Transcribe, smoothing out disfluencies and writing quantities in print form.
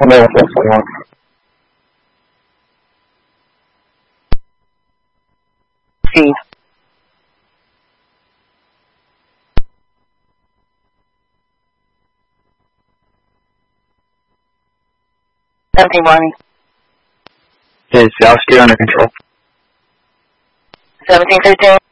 Hello, 41. Steve. Is Yowski under control? 1713.